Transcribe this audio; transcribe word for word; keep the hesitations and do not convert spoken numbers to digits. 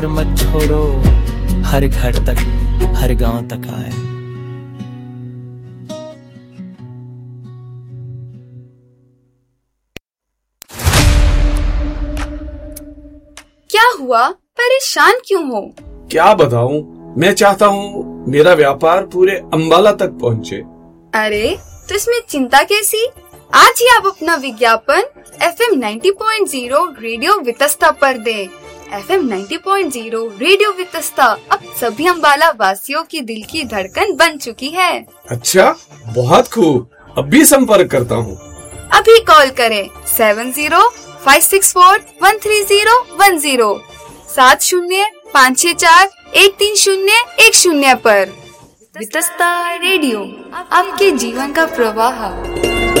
मत छोड़ो, हर घर तक, हर गांव तक आए। क्या हुआ? परेशान क्यों हो? क्या बताऊं, मैं चाहता हूँ मेरा व्यापार पूरे अंबाला तक पहुँचे। अरे तो इसमें चिंता कैसी? आज ही आप अपना विज्ञापन F M ninety point zero radio Vitasta पर दें। F M ninety point zero radio Vitasta अब सभी अंबाला वासियों की दिल की धड़कन बन चुकी है। अच्छा, बहुत खूब, अभी संपर्क करता हूँ। अभी कॉल करें seven zero five six four one three zero one zero सात शून्य पाँच छह चार एक तीन शून्य एक शून्य पर। वितस्ता रेडियो, आपके जीवन का प्रवाह।